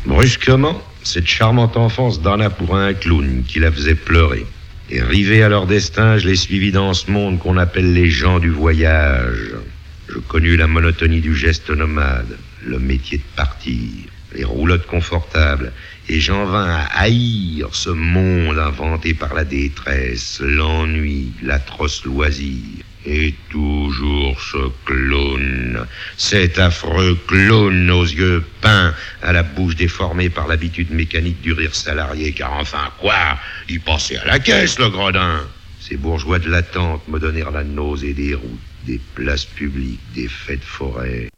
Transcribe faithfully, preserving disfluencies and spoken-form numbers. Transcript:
Brusquement, cette charmante enfance donna pour un clown qui la faisait pleurer. Et rivés à leur destin, je les suivis dans ce monde qu'on appelle les gens du voyage. Je connus la monotonie du geste nomade, le métier de partir, les roulottes confortables, et j'en vins à haïr ce monde inventé par la détresse, l'ennui, l'atroce loisir. Et toujours ce clown, cet affreux clown aux yeux peints, à la bouche déformée par l'habitude mécanique du rire salarié, car enfin quoi, il passait à la caisse, le gredin. Ces bourgeois de l'attente me donnèrent la nausée des routes, des places publiques, des fêtes forêts.